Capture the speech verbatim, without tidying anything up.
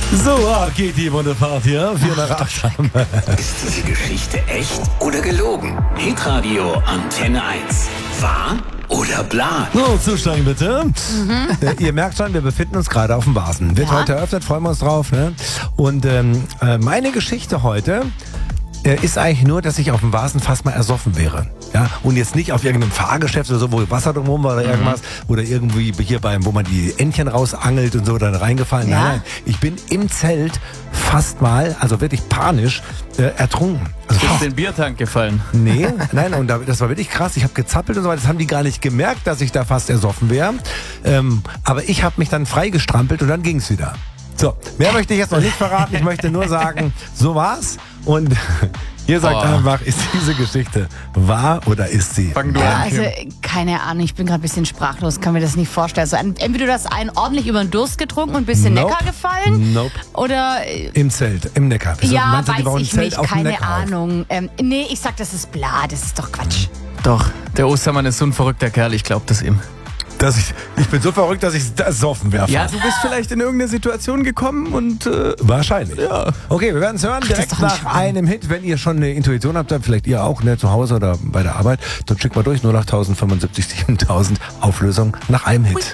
So, ah, geht die wunderbar hier. Vier nach acht haben wir. Ist diese Geschichte echt oder gelogen? Hitradio Antenne eins. Wahr oder bla? So, zusteigen bitte. Mhm. Äh, ihr merkt schon, wir befinden uns gerade auf dem Vasen. Wird ja. heute eröffnet, freuen wir uns drauf. Ne? Und ähm, äh, meine Geschichte heute äh, ist eigentlich nur, dass ich auf dem Vasen fast mal ersoffen wäre. Ja? Und jetzt nicht auf irgendeinem Fahrgeschäft oder so, wo Wasser drumherum war oder mhm. irgendwas. Oder irgendwie hier beim, wo man die Entchen rausangelt und so, dann reingefallen. Ja. Nein, nein. Ich bin im Zelt fast mal, also wirklich panisch, äh, ertrunken. Also ist den Biertank gefallen? Nee, nein, und das war wirklich krass. Ich habe gezappelt und so weiter. Das haben die gar nicht gemerkt, dass ich da fast ersoffen wäre. Ähm, aber ich habe mich dann freigestrampelt und dann ging's wieder. So, mehr möchte ich jetzt noch nicht verraten. Ich möchte nur sagen, so war's. Und ihr sagt oh. einfach, ist diese Geschichte wahr oder ist sie? Fang du ja, an, also keine Ahnung, ich bin gerade ein bisschen sprachlos, kann mir das nicht vorstellen. Also entweder du hast einen ordentlich über den Durst getrunken und bist in den nope. Neckar gefallen. Nope. Oder im Zelt, im Neckar. Wieso, ja, weiß du, ich nicht, keine Ahnung. Ähm, nee, ich sag, das ist bla, das ist doch Quatsch. Doch, der Ostermann ist so ein verrückter Kerl, ich glaub das ihm. Dass ich, ich bin so verrückt, dass ich ersoffen werfe. Ja, du bist vielleicht in irgendeine Situation gekommen und... Äh, Wahrscheinlich. Ja. Okay, wir werden es hören. Ach, direkt nach einem Hit. Wenn ihr schon eine Intuition habt, dann vielleicht ihr auch, ne, zu Hause oder bei der Arbeit, dann schickt mal durch null acht null null fünfundsiebzig siebentausend Auflösung nach einem Hit.